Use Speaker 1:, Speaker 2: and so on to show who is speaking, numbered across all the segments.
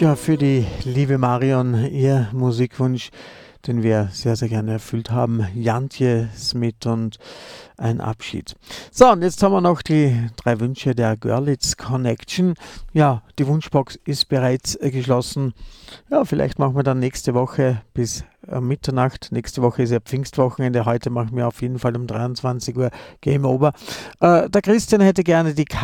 Speaker 1: Ja, für die liebe Marion, ihr Musikwunsch, den wir sehr, sehr gerne erfüllt haben. Jantje Smith und ein Abschied. So, und jetzt haben wir noch die 3 Wünsche der Görlitz Connection. Ja, die Wunschbox ist bereits geschlossen. Ja, vielleicht machen wir dann nächste Woche bis Mitternacht. Nächste Woche ist ja Pfingstwochenende. Heute machen wir auf jeden Fall um 23 Uhr Game Over. Der Christian hätte gerne die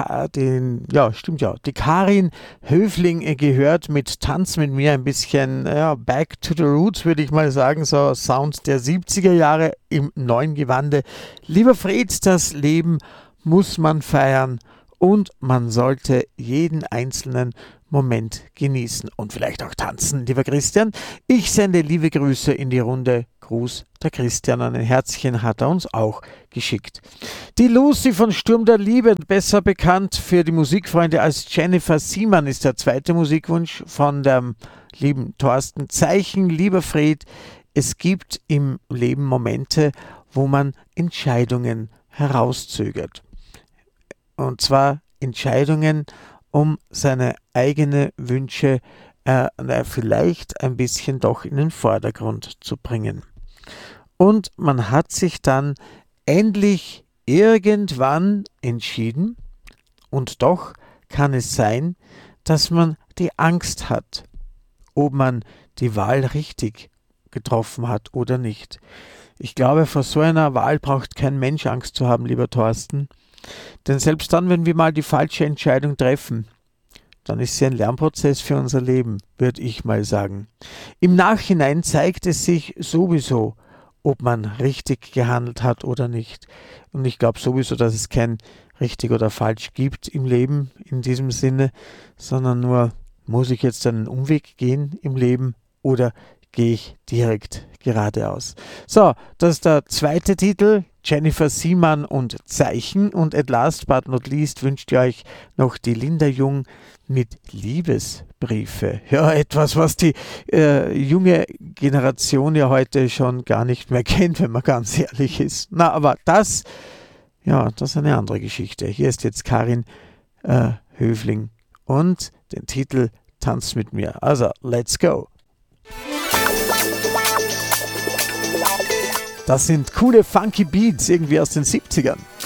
Speaker 1: Karin Höfling gehört mit Tanz mit mir. Ein bisschen Back to the Roots, würde ich mal sagen. So Sound der 70er Jahre im neuen Gewande. Lieber Fred, das Leben muss man feiern und man sollte jeden einzelnen Moment genießen und vielleicht auch tanzen, lieber Christian. Ich sende liebe Grüße in die Runde. Gruß, der Christian, ein Herzchen hat er uns auch geschickt. Die Lucy von Sturm der Liebe, besser bekannt für die Musikfreunde als Jennifer Siemann, ist der zweite Musikwunsch von dem lieben Thorsten. Zeichen, lieber Fred, es gibt im Leben Momente, wo man Entscheidungen herauszögert. Und zwar Entscheidungen, um seine eigenen Wünsche vielleicht ein bisschen doch in den Vordergrund zu bringen. Und man hat sich dann endlich irgendwann entschieden und doch kann es sein, dass man die Angst hat, ob man die Wahl richtig getroffen hat oder nicht. Ich glaube, vor so einer Wahl braucht kein Mensch Angst zu haben, lieber Thorsten. Denn selbst dann, wenn wir mal die falsche Entscheidung treffen, dann ist sie ein Lernprozess für unser Leben, würde ich mal sagen. Im Nachhinein zeigt es sich sowieso, ob man richtig gehandelt hat oder nicht. Und ich glaube sowieso, dass es kein richtig oder falsch gibt im Leben in diesem Sinne, sondern nur, muss ich jetzt einen Umweg gehen im Leben oder gehe ich direkt geradeaus. So, das ist der zweite Titel, Jennifer Siemann und Zeichen. Und at last but not least wünscht ihr euch noch die Linda Jung mit Liebesbriefe. Ja, etwas, was die junge Generation ja heute schon gar nicht mehr kennt, wenn man ganz ehrlich ist. Na, aber das ist eine andere Geschichte. Hier ist jetzt Karin Höfling und den Titel Tanz mit mir. Also, let's go. Das sind coole, funky Beats irgendwie aus den 70ern.